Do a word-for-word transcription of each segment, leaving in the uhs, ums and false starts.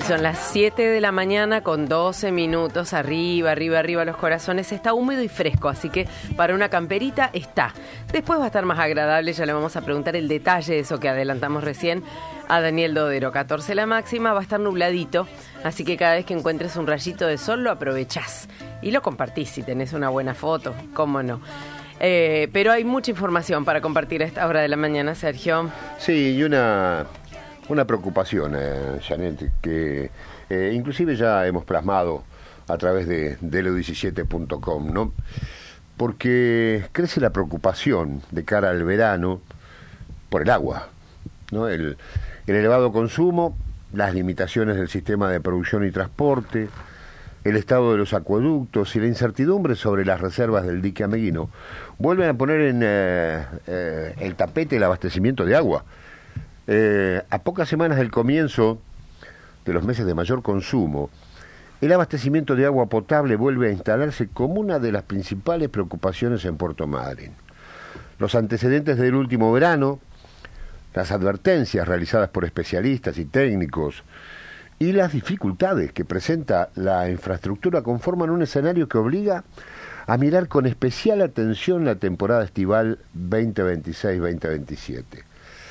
son las siete de la mañana con doce minutos, arriba, arriba, arriba los corazones. Está húmedo y fresco, así que para una camperita está. Después va a estar más agradable, ya le vamos a preguntar el detalle de eso que adelantamos recién a Daniel Dodero. catorce la máxima, va a estar nubladito, así que cada vez que encuentres un rayito de sol lo aprovechás y lo compartís si tenés una buena foto, cómo no. Eh, pero hay mucha información para compartir a esta hora de la mañana, Sergio. Sí, y una... Una preocupación, eh, Janet, que eh, inclusive ya hemos plasmado a través de, de elo diecisiete punto com, ¿no? Porque crece la preocupación de cara al verano por el agua, ¿no? El, el elevado consumo, las limitaciones del sistema de producción y transporte, el estado de los acueductos y la incertidumbre sobre las reservas del dique Ameguino vuelven a poner en eh, eh, el tapete el abastecimiento de agua. Eh, a pocas semanas del comienzo de los meses de mayor consumo, el abastecimiento de agua potable vuelve a instalarse como una de las principales preocupaciones en Puerto Madryn. Los antecedentes del último verano, las advertencias realizadas por especialistas y técnicos y las dificultades que presenta la infraestructura conforman un escenario que obliga a mirar con especial atención la temporada estival veinte veintiséis veinte veintisiete.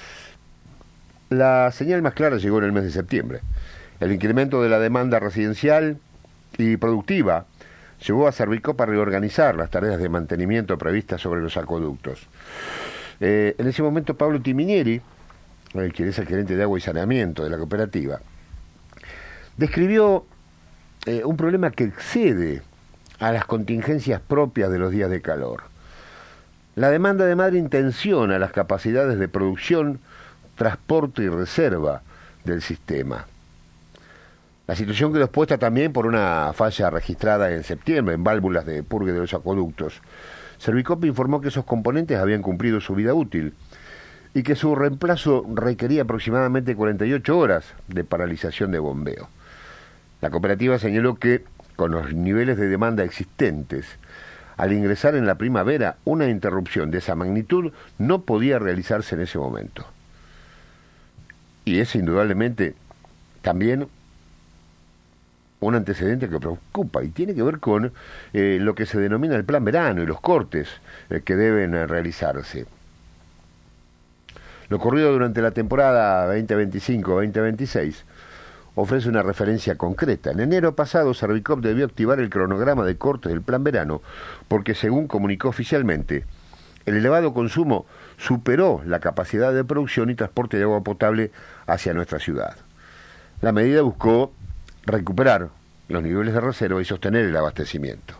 La señal más clara llegó en el mes de septiembre. El incremento de la demanda residencial y productiva llevó a Servicop a reorganizar las tareas de mantenimiento previstas sobre los acueductos. Eh, en ese momento Pablo Timinieri, eh, quien es el gerente de agua y saneamiento de la cooperativa, describió eh, un problema que excede a las contingencias propias de los días de calor. La demanda de Madryn tensiona las capacidades de producción, transporte y reserva del sistema. La situación quedó expuesta también por una falla registrada en septiembre en válvulas de purgue de los acueductos. Servicop informó que esos componentes habían cumplido su vida útil y que su reemplazo requería aproximadamente cuarenta y ocho horas de paralización de bombeo. La cooperativa señaló que, con los niveles de demanda existentes, al ingresar en la primavera, una interrupción de esa magnitud no podía realizarse en ese momento. Y es indudablemente también un antecedente que preocupa y tiene que ver con eh, lo que se denomina el plan verano y los cortes eh, que deben eh, realizarse. Lo ocurrido durante la temporada veinte veinticinco veinte veintiséis ofrece una referencia concreta. En enero pasado, Servicop debió activar el cronograma de cortes del plan verano porque, según comunicó oficialmente, el elevado consumo superó la capacidad de producción y transporte de agua potable hacia nuestra ciudad. La medida buscó recuperar los niveles de reserva y sostener el abastecimiento.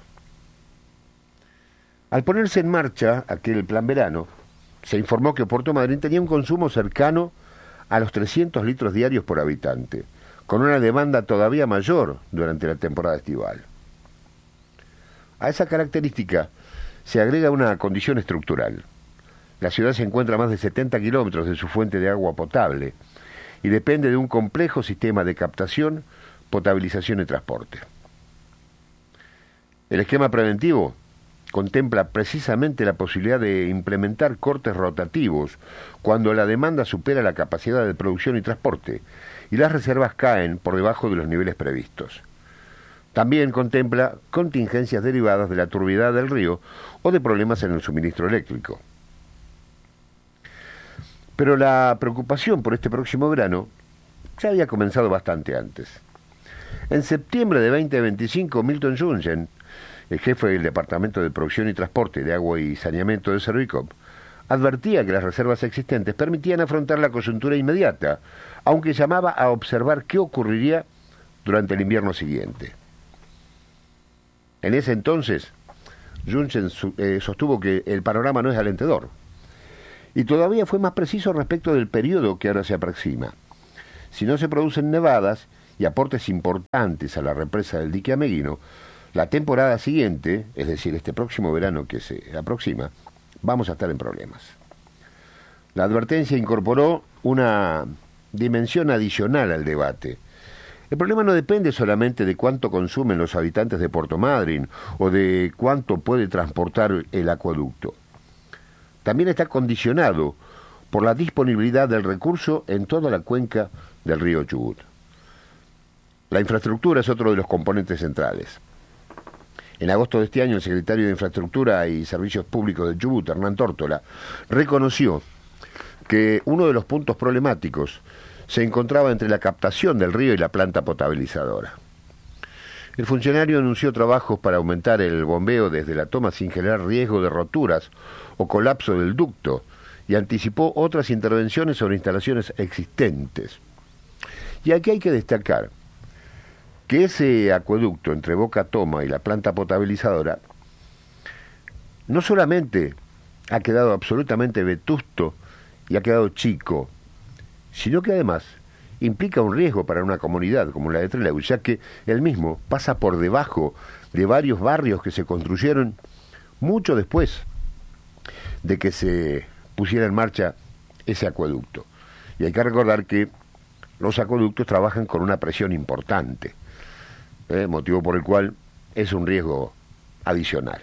Al ponerse en marcha aquel plan verano, se informó que Puerto Madryn tenía un consumo cercano a los trescientos litros diarios por habitante, con una demanda todavía mayor durante la temporada estival. A esa característica se agrega una condición estructural. La ciudad se encuentra a más de setenta kilómetros de su fuente de agua potable y depende de un complejo sistema de captación, potabilización y transporte. El esquema preventivo contempla precisamente la posibilidad de implementar cortes rotativos cuando la demanda supera la capacidad de producción y transporte y las reservas caen por debajo de los niveles previstos. También contempla contingencias derivadas de la turbidez del río o de problemas en el suministro eléctrico. Pero la preocupación por este próximo verano ya había comenzado bastante antes. En septiembre de veinte veinticinco, Milton Jungen, el jefe del Departamento de Producción y Transporte de Agua y Saneamiento de Servicop, advertía que las reservas existentes permitían afrontar la coyuntura inmediata, aunque llamaba a observar qué ocurriría durante el invierno siguiente. En ese entonces, Jungen eh, sostuvo que el panorama no es alentador, y todavía fue más preciso respecto del periodo que ahora se aproxima. Si no se producen nevadas y aportes importantes a la represa del dique Ameguino, la temporada siguiente, es decir, este próximo verano que se aproxima, vamos a estar en problemas. La advertencia incorporó una dimensión adicional al debate. El problema no depende solamente de cuánto consumen los habitantes de Puerto Madryn o de cuánto puede transportar el acueducto. También está condicionado por la disponibilidad del recurso en toda la cuenca del río Chubut. la infraestructura es otro de los componentes centrales. En agosto de este año, el secretario de Infraestructura y Servicios Públicos de Chubut, Hernán Tórtola, reconoció que uno de los puntos problemáticos se encontraba entre la captación del río y la planta potabilizadora. El funcionario anunció trabajos para aumentar el bombeo desde la toma sin generar riesgo de roturas o colapso del ducto y anticipó otras intervenciones sobre instalaciones existentes. Y aquí hay que destacar que ese acueducto entre Boca Toma y la planta potabilizadora no solamente ha quedado absolutamente vetusto y ha quedado chico, sino que además implica un riesgo para una comunidad como la de Trelew, ya que el mismo pasa por debajo de varios barrios que se construyeron mucho después de que se pusiera en marcha ese acueducto. Y hay que recordar que los acueductos trabajan con una presión importante, ¿eh? motivo por el cual es un riesgo adicional.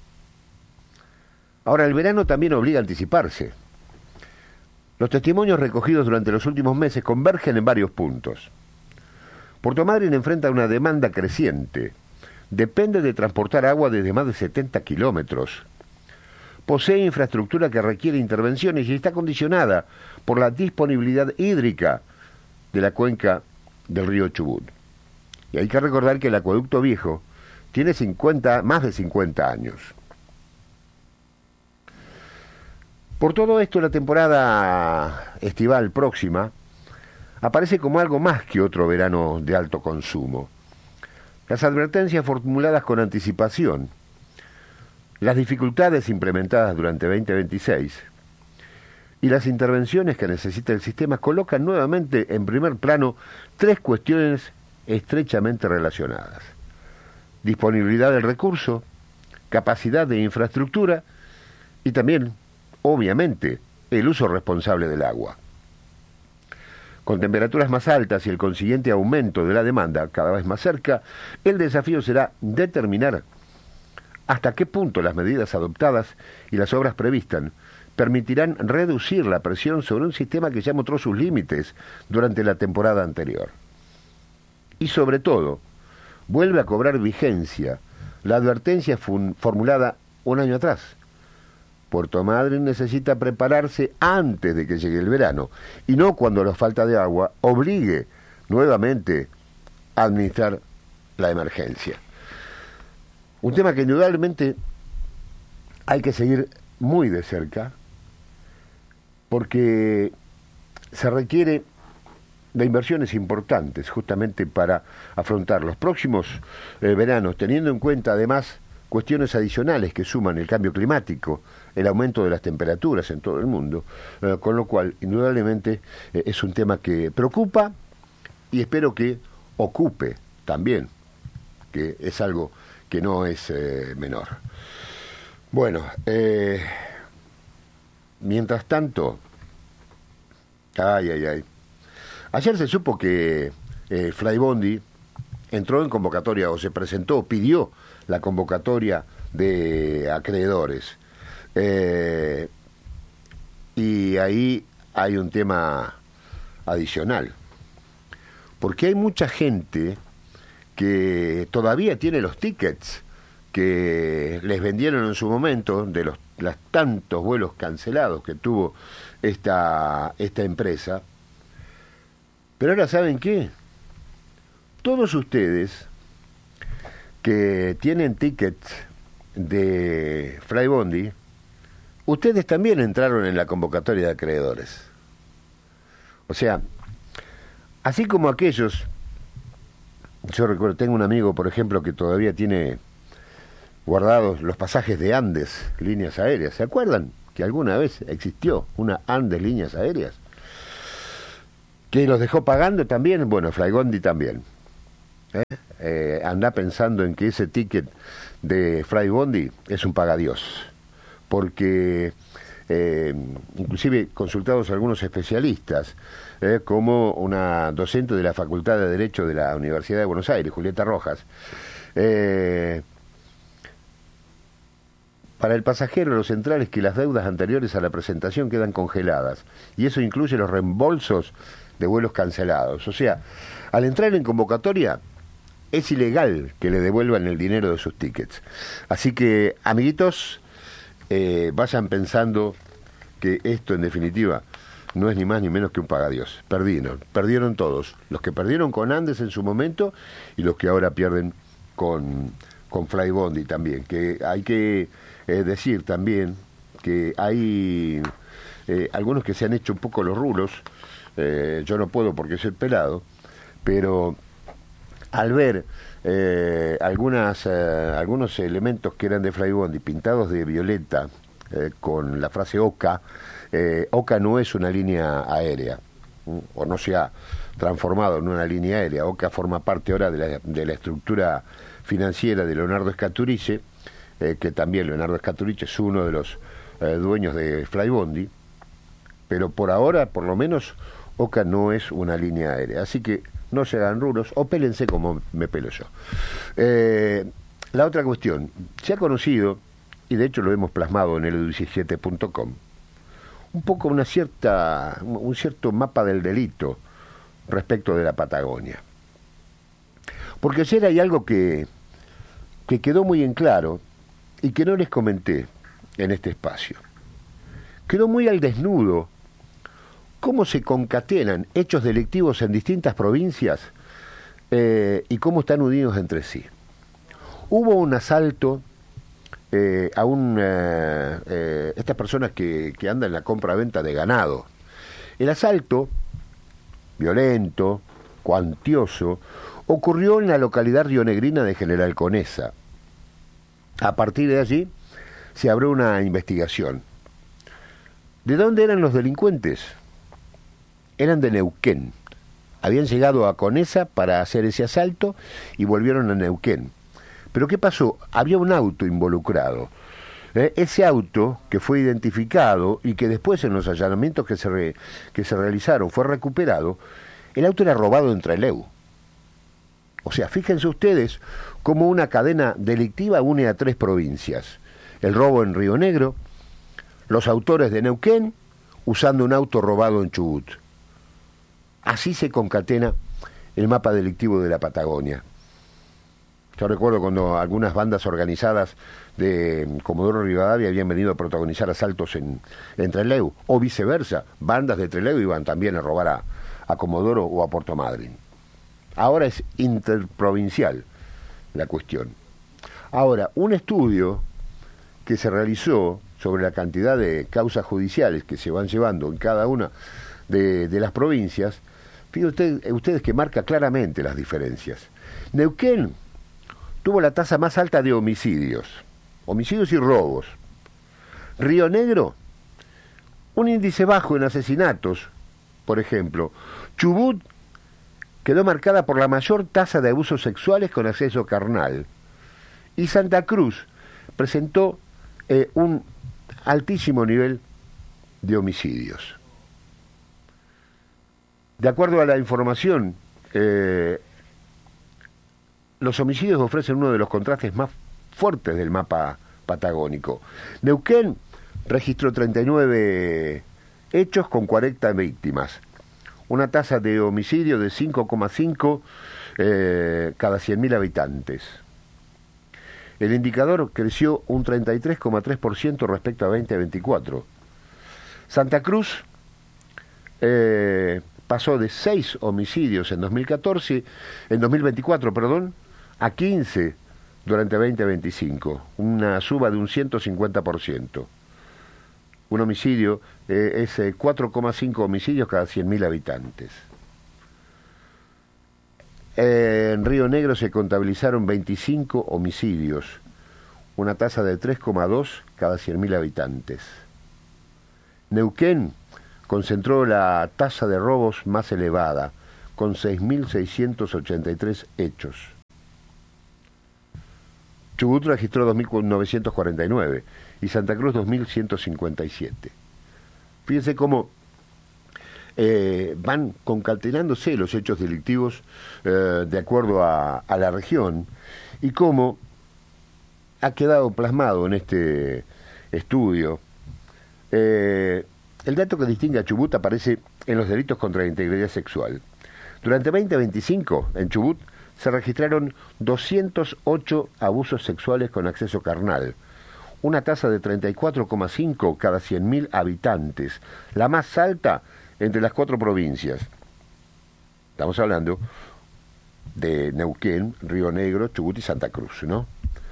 Ahora, el verano también obliga a anticiparse. Los testimonios recogidos durante los últimos meses convergen en varios puntos. Puerto Madryn enfrenta una demanda creciente. Depende de transportar agua desde más de setenta kilómetros. Posee infraestructura que requiere intervenciones y está condicionada por la disponibilidad hídrica de la cuenca del río Chubut. Y hay que recordar que el acueducto viejo tiene cincuenta, más de cincuenta años. Por todo esto, la temporada estival próxima aparece como algo más que otro verano de alto consumo. Las advertencias formuladas con anticipación, las dificultades implementadas durante veinte veintiséis y las intervenciones que necesita el sistema colocan nuevamente en primer plano tres cuestiones estrechamente relacionadas: disponibilidad del recurso, capacidad de infraestructura y también, obviamente, el uso responsable del agua. Con temperaturas más altas y el consiguiente aumento de la demanda cada vez más cerca, el desafío será determinar hasta qué punto las medidas adoptadas y las obras previstas permitirán reducir la presión sobre un sistema que ya mostró sus límites durante la temporada anterior. Y sobre todo, vuelve a cobrar vigencia la advertencia formulada un año atrás. Puerto Madryn necesita prepararse antes de que llegue el verano, y no cuando la falta de agua obligue nuevamente a administrar la emergencia. Un tema que indudablemente hay que seguir muy de cerca, porque se requiere de inversiones importantes justamente para afrontar los próximos eh, veranos, teniendo en cuenta además cuestiones adicionales que suman el cambio climático, el aumento de las temperaturas en todo el mundo, eh, con lo cual indudablemente eh, es un tema que preocupa y espero que ocupe también, que es algo que no es eh, menor. Bueno, eh, mientras tanto, ay, ay, ay, ayer se supo que eh, Flybondi entró en convocatoria o se presentó, pidió la convocatoria de acreedores. Eh, y ahí hay un tema adicional, porque hay mucha gente que todavía tiene los tickets que les vendieron en su momento de los, los tantos vuelos cancelados que tuvo esta, esta empresa. Pero ahora, ¿saben qué? Todos ustedes que tienen tickets de Flybondi, ustedes también entraron en la convocatoria de acreedores. O sea, así como aquellos, yo recuerdo, tengo un amigo, por ejemplo, que todavía tiene guardados los pasajes de Andes, líneas aéreas. ¿Se acuerdan que alguna vez existió una Andes líneas aéreas? Que los dejó pagando también. Bueno, Flybondi también. ¿Eh? Eh, anda pensando en que ese ticket de Flybondi es un pagadiós, porque eh, inclusive consultados algunos especialistas, eh, como una docente de la Facultad de Derecho de la Universidad de Buenos Aires, Julieta Rojas, eh, para el pasajero lo central es que las deudas anteriores a la presentación quedan congeladas, y eso incluye los reembolsos de vuelos cancelados. O sea, al entrar en convocatoria es ilegal que le devuelvan el dinero de sus tickets. Así que, amiguitos, eh, vayan pensando que esto en definitiva no es ni más ni menos que un pagadiós. Perdieron, perdieron todos. Los que perdieron con Andes en su momento y los que ahora pierden con, con Flybondi también. Que hay que eh, decir también que hay eh, algunos que se han hecho un poco los rulos. Eh, yo no puedo porque soy pelado, pero al ver eh, algunas eh, algunos elementos que eran de Flybondi pintados de violeta eh, con la frase OCA, Eh, OCA no es una línea aérea, o no se ha transformado en una línea aérea. OCA forma parte ahora de la, de la estructura financiera de Leonardo Scaturice, eh, que también Leonardo Scaturice es uno de los eh, dueños de Flybondi, pero por ahora, por lo menos, OCA no es una línea aérea. Así que no se hagan rulos o pélense como me pelo yo. Eh, la otra cuestión, se ha conocido, y de hecho lo hemos plasmado en el diecisiete punto com, un poco una cierta, un cierto mapa del delito respecto de la Patagonia. Porque ayer hay algo que, que quedó muy en claro y que no les comenté en este espacio. Quedó muy al desnudo cómo se concatenan hechos delictivos en distintas provincias eh, y cómo están unidos entre sí. Hubo un asalto Eh, a un eh, eh, estas personas que, que andan en la compra-venta de ganado. El asalto, violento, cuantioso, ocurrió en la localidad rionegrina de General Conesa. A partir de allí se abrió una investigación. ¿De dónde eran los delincuentes? Eran de Neuquén. Habían llegado a Conesa para hacer ese asalto y volvieron a Neuquén. Pero ¿qué pasó? Había un auto involucrado. Eh, ese auto que fue identificado y que después en los allanamientos que se, re, que se realizaron fue recuperado, el auto era robado en Trelew. O sea, fíjense ustedes cómo una cadena delictiva une a tres provincias. El robo en Río Negro, los autores de Neuquén usando un auto robado en Chubut. Así se concatena el mapa delictivo de la Patagonia. Yo recuerdo cuando algunas bandas organizadas de Comodoro Rivadavia habían venido a protagonizar asaltos en, en Trelew, o viceversa, bandas de Trelew iban también a robar a, a Comodoro o a Puerto Madryn. Ahora es interprovincial la cuestión. Ahora, un estudio que se realizó sobre la cantidad de causas judiciales que se van llevando en cada una de, de las provincias, fíjense usted, ustedes que marca claramente las diferencias. Neuquén tuvo la tasa más alta de homicidios, homicidios y robos. Río Negro, un índice bajo en asesinatos, por ejemplo. Chubut quedó marcada por la mayor tasa de abusos sexuales con acceso carnal. Y Santa Cruz presentó eh, un altísimo nivel de homicidios. De acuerdo a la información, eh, los homicidios ofrecen uno de los contrastes más fuertes del mapa patagónico. Neuquén registró treinta y nueve hechos con cuarenta víctimas, una tasa de homicidio de cinco coma cinco eh, cada cien mil habitantes. El indicador creció un treinta y tres coma tres por ciento respecto a veinte veinticuatro. Santa Cruz eh, pasó de seis homicidios en dos mil catorce, en dos mil veinticuatro, perdón, a quince durante veinte veinticinco, una suba de un ciento cincuenta por ciento. Un homicidio eh, es eh, cuatro coma cinco homicidios cada cien mil habitantes. Eh, en Río Negro se contabilizaron veinticinco homicidios, una tasa de tres coma dos cada cien mil habitantes. Neuquén concentró la tasa de robos más elevada, con seis mil seiscientos ochenta y tres hechos. Chubut registró dos mil novecientos cuarenta y nueve y Santa Cruz dos mil ciento cincuenta y siete. Fíjense cómo eh, van concatenándose los hechos delictivos eh, de acuerdo a, a la región y cómo ha quedado plasmado en este estudio. Eh, el dato que distingue a Chubut aparece en los delitos contra la integridad sexual. Durante veinte veinticinco, en Chubut, se registraron doscientos ocho abusos sexuales con acceso carnal, una tasa de treinta y cuatro coma cinco cada cien mil habitantes, la más alta entre las cuatro provincias. Estamos hablando de Neuquén, Río Negro, Chubut y Santa Cruz, ¿no?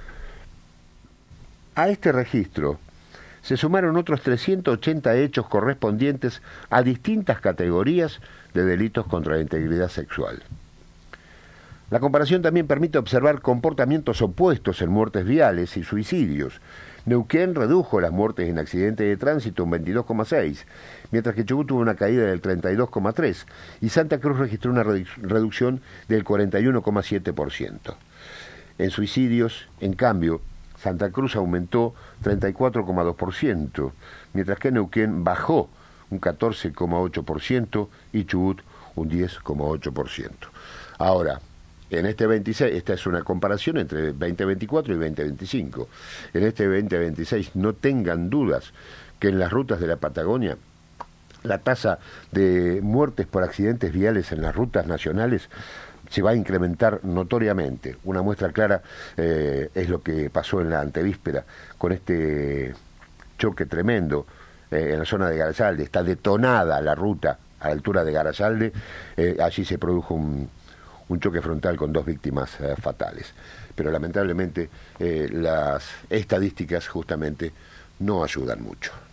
A este registro se sumaron otros trescientos ochenta hechos correspondientes a distintas categorías de delitos contra la integridad sexual. La comparación también permite observar comportamientos opuestos en muertes viales y suicidios. Neuquén redujo las muertes en accidentes de tránsito un veintidós coma seis, mientras que Chubut tuvo una caída del treinta y dos coma tres y Santa Cruz registró una redu- reducción del cuarenta y uno coma siete por ciento. En suicidios, en cambio, Santa Cruz aumentó treinta y cuatro coma dos por ciento, mientras que Neuquén bajó un catorce coma ocho por ciento y Chubut un diez coma ocho por ciento. Ahora, en este veintiséis, esta es una comparación entre veinte veinticuatro y veinte veinticinco. En este veinte veintiséis no tengan dudas que en las rutas de la Patagonia la tasa de muertes por accidentes viales en las rutas nacionales se va a incrementar notoriamente. Una muestra clara eh, es lo que pasó en la antevíspera con este choque tremendo eh, en la zona de Garasalde. Está detonada la ruta a la altura de Garasalde. Eh, allí se produjo un, un choque frontal con dos víctimas eh, fatales. Pero lamentablemente eh, las estadísticas justamente no ayudan mucho.